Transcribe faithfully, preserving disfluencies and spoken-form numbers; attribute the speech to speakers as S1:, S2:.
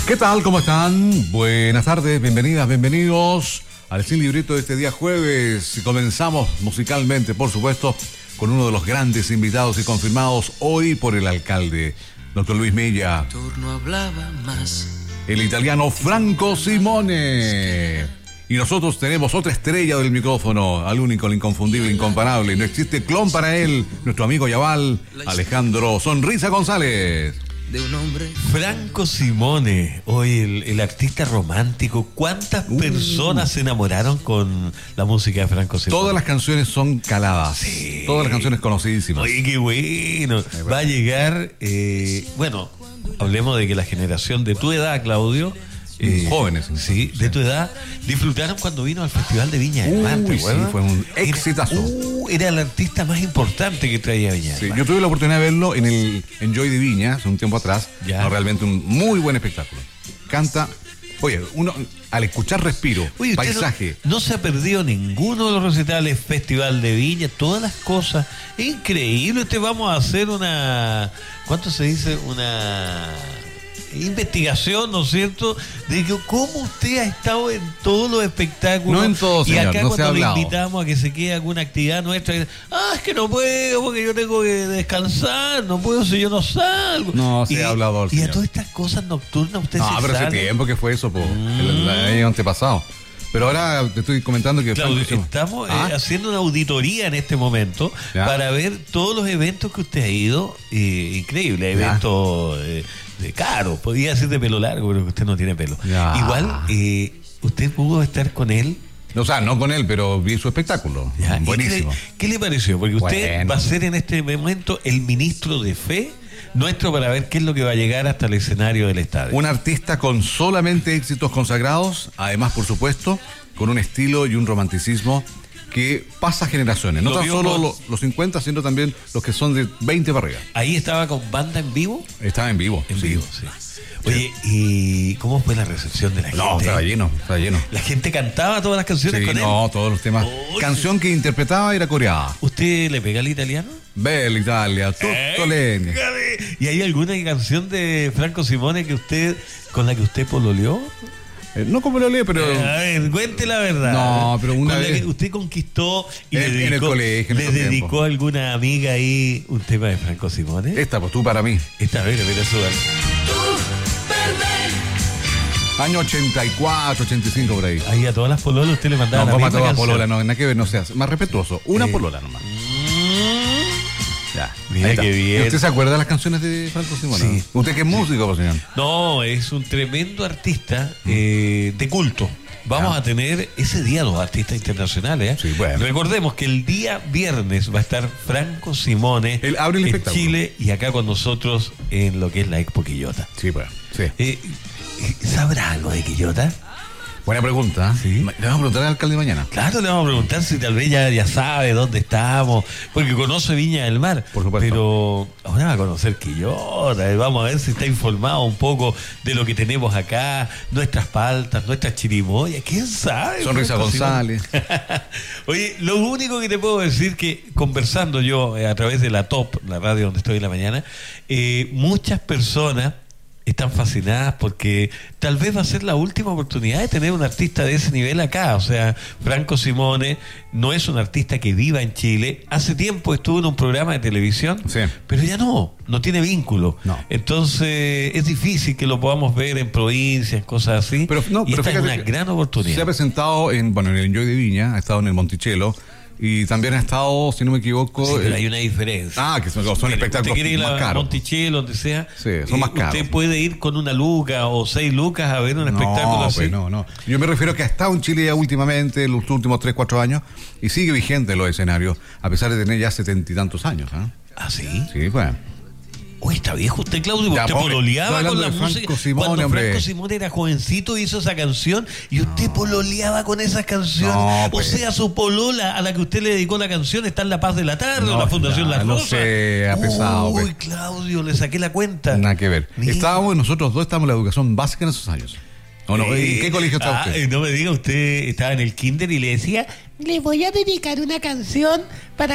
S1: ¿Qué tal? ¿Cómo están? Buenas tardes, bienvenidas, bienvenidos al Sin Librito de este día jueves. Y comenzamos musicalmente, por supuesto, con uno de los grandes invitados y confirmados hoy por el alcalde, doctor Luis Mella.
S2: Turno hablaba más.
S1: El italiano Franco Simone. Y nosotros tenemos otra estrella del micrófono, al único, al inconfundible, incomparable. No existe clon para él, nuestro amigo Yaval, Alejandro Sonrisa González.
S2: De un hombre.
S3: Franco Simone, hoy el, el artista romántico. ¿Cuántas uh. personas se enamoraron con la música de Franco Simone?
S1: Todas las canciones son caladas. Sí. Todas las canciones conocidísimas.
S3: Oye, qué bueno. Va a llegar, eh, bueno, hablemos de que la generación de tu edad, Claudio,
S1: Eh, jóvenes,
S3: sí, de tu edad, disfrutaron cuando vino al Festival de Viña del Mar.
S1: Uy, sí, fue un exitazo.
S3: Era, uh, era el artista más importante que traía Viña del
S1: sí,
S3: Mar.
S1: yo tuve la oportunidad de verlo en el Enjoy de Viña hace un tiempo atrás. No, realmente un muy buen espectáculo. Canta, oye, uno al escuchar respiro, oye, paisaje.
S3: No, no se ha perdido ninguno de los recitales, Festival de Viña, todas las cosas. Es increíble. Este vamos a hacer una, ¿cuánto se dice? Una investigación, ¿no es cierto? De que cómo usted ha estado en todos los espectáculos.
S1: No en todos,
S3: y
S1: señor,
S3: acá
S1: no
S3: cuando
S1: se ha
S3: le
S1: hablado.
S3: invitamos a que se quede alguna actividad nuestra, ah, es que no puedo porque yo tengo que descansar, no puedo si yo no salgo.
S1: No, se
S3: y,
S1: ha hablado al
S3: Y
S1: señor.
S3: a todas estas cosas nocturnas usted
S1: no,
S3: se
S1: pero
S3: sale.
S1: hace tiempo que fue eso, po,
S3: Mm.
S1: el, el año antepasado. Pero ahora te estoy comentando que
S3: Claudio,
S1: Franco,
S3: estamos
S1: ¿Ah?
S3: eh, haciendo una auditoría en este momento
S1: ya.
S3: para ver todos los eventos que usted ha ido. Eh, increíble, eventos eh, de caros, podía decir de pelo largo, pero que usted no tiene pelo.
S1: Ya.
S3: Igual, eh, usted pudo estar con él.
S1: O sea, no con él, pero vi su espectáculo.
S3: Ya,
S1: Buenísimo.
S3: ¿Qué le, qué le pareció? Porque usted
S1: Bueno.
S3: va a ser en este momento el ministro de fe nuestro para ver qué es lo que va a llegar hasta el escenario del estadio.
S1: Un artista con solamente éxitos consagrados, además, por supuesto, con un estilo y un romanticismo que pasa generaciones. No
S3: Lo
S1: tan
S3: vio
S1: solo
S3: con-
S1: lo- los cincuenta, sino también los que son de veinte para arriba.
S3: Ahí estaba con banda en vivo.
S1: Estaba en vivo.
S3: En
S1: sí.
S3: vivo, sí. Oye, ¿y cómo fue la recepción de la gente?
S1: No, estaba lleno, estaba lleno.
S3: La gente cantaba todas las canciones
S1: Sí,
S3: con él.
S1: no, todos los temas.
S3: Oye.
S1: Canción que interpretaba era coreana.
S3: ¿Usted le pega al italiano?
S1: Bella Italia, tutto legno.
S3: ¿Y hay alguna canción de Franco Simone que usted, con la que usted pololeó?
S1: Eh, no como lo leí, pero
S3: Eh, a ver, cuente la verdad.
S1: No, pero una
S3: Con la
S1: vez-
S3: que usted conquistó y
S1: En-
S3: le
S1: en
S3: dedicó,
S1: el colegio, en
S3: le
S1: esos
S3: dedicó
S1: tiempos.
S3: a alguna amiga ahí un tema de Franco Simone.
S1: esta, pues tú para mí.
S3: Esta vez, mira, suban.
S1: Año ochenta y cuatro, ochenta y cinco por ahí.
S3: Ahí a todas las pololas usted le mandaba
S1: No,
S3: la
S1: vamos a
S3: misma
S1: todas
S3: canción.
S1: polola, no, nada que ver, no seas. Más respetuoso. Una
S3: Eh.
S1: polola nomás. Ya.
S3: Mira
S1: ahí está.
S3: qué bien.
S1: ¿Y usted se acuerda de las canciones de Franco Simone?
S3: Sí.
S1: ¿Usted que es músico, pues, señor?
S3: No, es un tremendo artista eh, de culto. Vamos
S1: Ya.
S3: a tener ese día dos artistas internacionales. ¿eh?
S1: Sí, bueno.
S3: Recordemos que el día viernes va a estar Franco Simone
S1: Él abre el
S3: en
S1: espectáculo.
S3: Chile y acá con nosotros en lo que es la Expo Quillota.
S1: Sí, pues. Sí.
S3: Eh, ¿Sabrá algo de Quillota?
S1: Buena pregunta.
S3: Sí.
S1: Le vamos a preguntar al alcalde mañana.
S3: Claro, le vamos a preguntar si tal vez ya, ya sabe dónde estamos, porque conoce Viña del Mar.
S1: Por supuesto.
S3: Pero ahora va a conocer Quillota, y vamos a ver si está informado un poco de lo que tenemos acá, nuestras paltas, nuestras chirimoyas, quién sabe.
S1: Sonrisa
S3: Franco
S1: González.
S3: Simone. Oye, lo único que te puedo decir que conversando yo eh, a través de la Top, la radio donde estoy en la mañana, eh, muchas personas están fascinadas porque tal vez va a ser la última oportunidad de tener un artista de ese nivel acá. O sea, Franco Simone no es un artista que viva en Chile. Hace tiempo estuvo en un programa de televisión,
S1: Sí.
S3: pero ya no, no tiene vínculo.
S1: No.
S3: Entonces es difícil que lo podamos ver en provincias, cosas así.
S1: Pero, no,
S3: y
S1: pero
S3: esta es
S1: fíjate
S3: una
S1: que
S3: gran oportunidad.
S1: Se ha presentado en, bueno, en el Enjoy de Viña, ha estado en el Monticello y también ha estado, si no me equivoco.
S3: Sí, pero
S1: eh,
S3: hay una diferencia.
S1: Ah, que son, son
S3: Mire,
S1: espectáculos
S3: usted quiere ir
S1: más
S3: a
S1: caros.
S3: Monticello, donde sea.
S1: Sí, son más caros.
S3: Usted puede ir con una luca o seis lucas a ver un espectáculo
S1: no,
S3: así.
S1: pues no, no. Yo me refiero a que ha estado en Chile ya últimamente, en los últimos tres, cuatro años, y sigue vigente en los escenarios, a pesar de tener ya setenta y tantos años. ¿eh?
S3: ¿Ah, sí?
S1: Sí, pues.
S3: Uy, está viejo usted, Claudio,
S1: Ya,
S3: usted
S1: pobre.
S3: pololeaba
S1: Estoy
S3: con la
S1: hablando de
S3: música.
S1: Franco Simone,
S3: Cuando
S1: hombre.
S3: Franco Simone era jovencito hizo esa canción y usted pololeaba con esas canciones.
S1: No,
S3: O
S1: pues.
S3: sea, su polola a la que usted le dedicó la canción está en La Paz de la Tarde,
S1: No,
S3: o la Fundación
S1: ya,
S3: La
S1: no
S3: Rosa.
S1: sea pesado,
S3: Uy,
S1: pues.
S3: Claudio, le saqué la cuenta.
S1: Nada que ver.
S3: Mira.
S1: Estábamos, nosotros dos estábamos en la educación básica en esos años. ¿O no?
S3: Eh,
S1: ¿En qué colegio está
S3: ah,
S1: usted?
S3: eh, No me diga, usted estaba en el kinder y le decía,
S4: Le voy a dedicar una canción para